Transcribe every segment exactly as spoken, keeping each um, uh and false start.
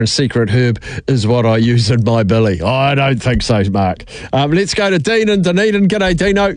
Secret herb is what I use in my billy. Oh, I don't think so, Mark. Um, let's go to Dean in Dunedin. G'day, Dino.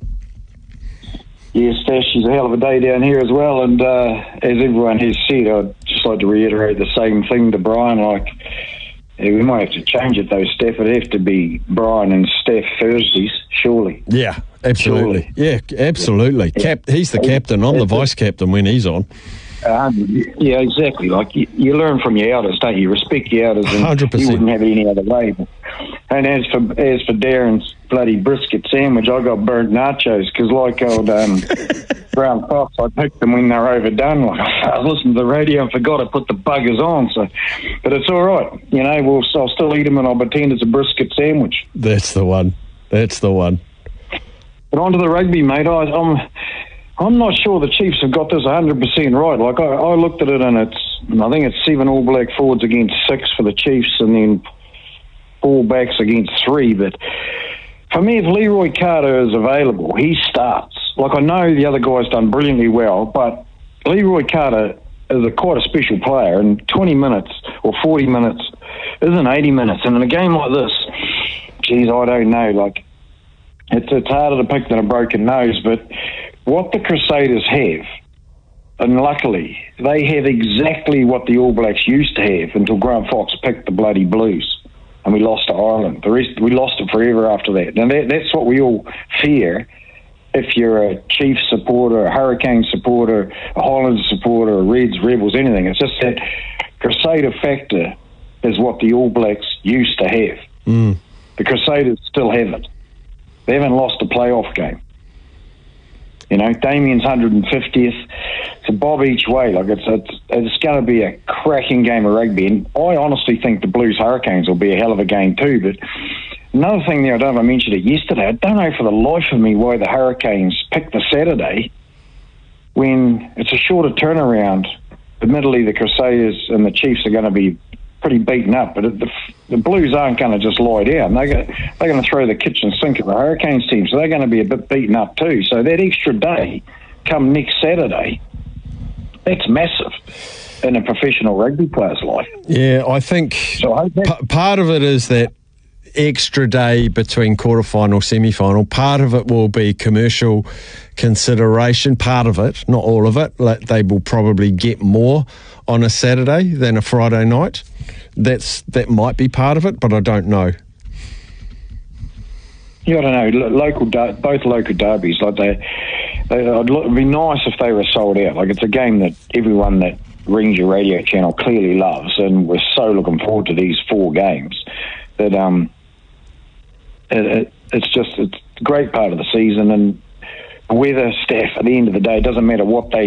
Yes, Stash, it's a hell of a day down here as well, and uh, as everyone has said, I'd just like to reiterate the same thing to Brian, like, yeah, we might have to change it though, Steph. It'd have to be Brian and Steph Thursdays, surely. Yeah, absolutely. Surely. Yeah, absolutely. Yeah. Cap- he's the captain. I'm the vice captain when he's on. Um, yeah, exactly. Like, you, you learn from your elders, don't you? Respect your elders, and one hundred percent. You wouldn't have it any other way. And as for as for Darren's bloody brisket sandwich, I got burnt nachos because, like old um, Brown Fox, I picked them when they were overdone. Like, I was listening to the radio and forgot to put the buggers on. So, but it's all right. You know, we'll I'll still eat them and I'll pretend it's a brisket sandwich. That's the one. That's the one. But on to the rugby, mate. I, I'm. I'm not sure the Chiefs have got this one hundred percent right. Like, I, I looked at it and it's, I think it's seven All Black forwards against six for the Chiefs and then four backs against three. But for me, if Leroy Carter is available, he starts. Like, I know the other guy's done brilliantly well, but Leroy Carter is a quite a special player, and twenty minutes or forty minutes isn't eighty minutes. And in a game like this, geez, I don't know. Like, it's, it's harder to pick than a broken nose, but what the Crusaders have, and luckily, they have exactly what the All Blacks used to have until Grant Fox picked the bloody Blues and we lost to Ireland. The rest, we lost it forever after that. Now, that, that's what we all fear if you're a Chiefs supporter, a Hurricane supporter, a Highlanders supporter, a Reds, Rebels, anything. It's just that Crusader factor is what the All Blacks used to have. Mm. The Crusaders still have it. They haven't lost a playoff game. You know, Damien's one hundred fiftieth. It's a bob each way. Like, it's it's, it's going to be a cracking game of rugby. And I honestly think the Blues Hurricanes will be a hell of a game too. But another thing there, I don't know if I mentioned it yesterday, I don't know for the life of me why the Hurricanes picked the Saturday when it's a shorter turnaround. Admittedly, the Crusaders and the Chiefs are going to be pretty beaten up, but the, the Blues aren't going to just lie down. They're going, they're going to throw the kitchen sink at the Hurricanes team, so they're going to be a bit beaten up too. So that extra day, come next Saturday, that's massive in a professional rugby player's life. Yeah, I think so I p- part of it is that extra day between quarterfinal, semi-final. Part of it will be commercial consideration. Part of it, not all of it. Like, they will probably get more on a Saturday than a Friday night. That's that might be part of it, but I don't know. Yeah, I don't know. Local, both local derbies, like they, they, it'd be nice if they were sold out. Like, it's a game that everyone that rings your radio channel clearly loves, and we're so looking forward to these four games that um, it, it, it's just it's a great part of the season. And weather, staff, at the end of the day, it doesn't matter what they